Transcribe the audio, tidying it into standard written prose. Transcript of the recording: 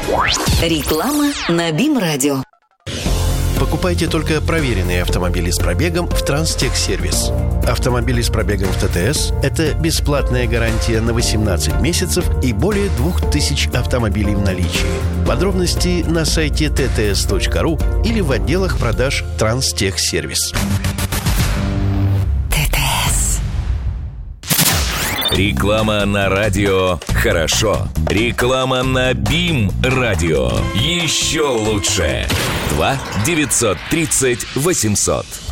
Реклама на БИМ-радио. Покупайте только проверенные автомобили с пробегом в Транстехсервис. Автомобили с пробегом в ТТС – это бесплатная гарантия на 18 месяцев и более 2000 автомобилей в наличии. Подробности на сайте tts.ru или в отделах продаж Транстехсервис. ТТС. Реклама на радио «Хорошо». Реклама на БИМ-радио. Еще лучше. 2 930 800.